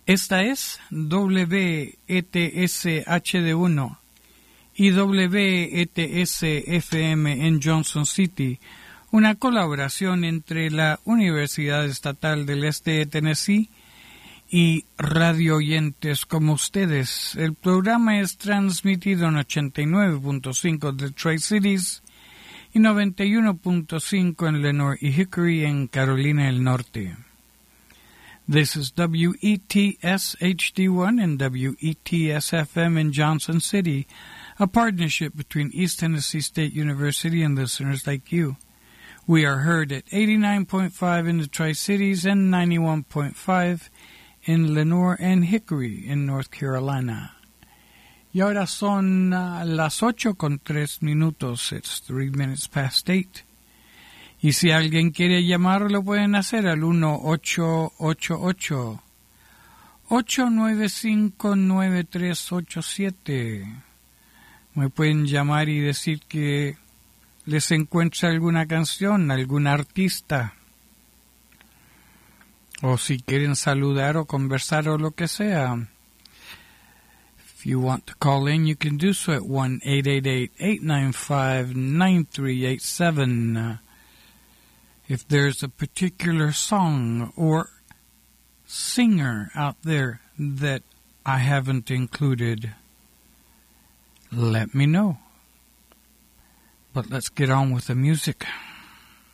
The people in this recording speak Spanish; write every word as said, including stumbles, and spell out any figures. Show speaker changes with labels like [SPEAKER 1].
[SPEAKER 1] Esta es W E T S H D uno y W E T S F M en Johnson City, una colaboración entre la Universidad Estatal del Este de Tennessee y radio oyentes como ustedes. El programa es transmitido en ochenta y nueve punto cinco de Tri-Cities y noventa y uno punto cinco en Lenoir y Hickory en Carolina del Norte. This is W E T S H D one and W E T S F M in Johnson City, a partnership between East Tennessee State University and listeners like you. We are heard at eighty-nine point five in the Tri-Cities and ninety-one point five in Lenoir and Hickory in North Carolina. Y ahora son uh, las ocho con tres minutos. It's three minutes past eight. Y si alguien quiere llamar, lo pueden hacer al uno ocho ocho ocho, ocho nueve cinco, nueve tres ocho siete. Me pueden llamar y decir que les encuentra alguna canción, algún artista. O si quieren saludar o conversar o lo que sea. If you want to call in, you can do so at one eight eight eight, eight nine five, nine three eight seven. If there's a particular song or singer out there that I haven't included, let me know. But let's get on with the music.